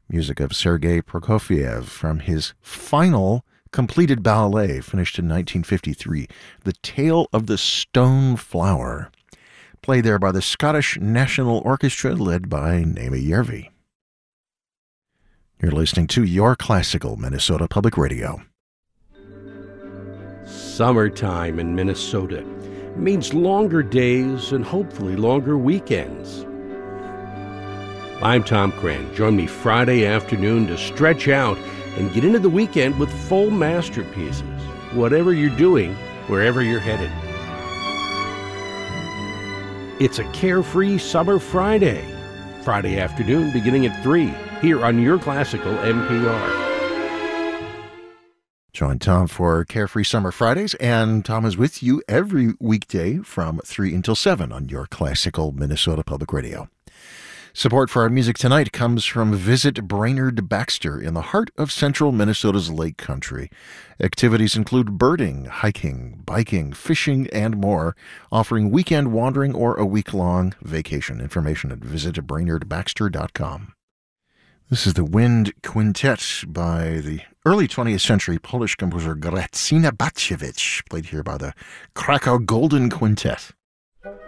Music of Sergei Prokofiev from his final completed ballet, finished in 1953, The Tale of the Stone Flower, played there by the Scottish National Orchestra, led by Naomi Järvi. You're listening to Your Classical Minnesota Public Radio. Summertime in Minnesota means longer days and hopefully longer weekends. I'm Tom Cran. Join me Friday afternoon to stretch out and get into the weekend with full masterpieces, whatever you're doing, wherever you're headed. It's a carefree summer Friday afternoon beginning at 3, here on Your Classical NPR. Join Tom for Carefree Summer Fridays, and Tom is with you every weekday from 3 until 7 on Your Classical Minnesota Public Radio. Support for our music tonight comes from Visit Brainerd Baxter in the heart of central Minnesota's Lake Country. Activities include birding, hiking, biking, fishing, and more, offering weekend wandering or a week-long vacation. Information at visitbrainerdbaxter.com. This is the Wind Quintet by the early 20th century Polish composer Grażyna Batkiewicz, played here by the Krakow Golden Quintet.